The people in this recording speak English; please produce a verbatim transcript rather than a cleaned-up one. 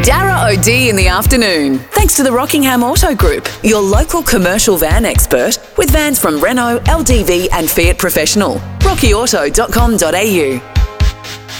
Dara O'D in the afternoon. Thanks to the Rockingham Auto Group, your local commercial van expert with vans from Renault, L D V and Fiat Professional. rocky auto dot com dot a u.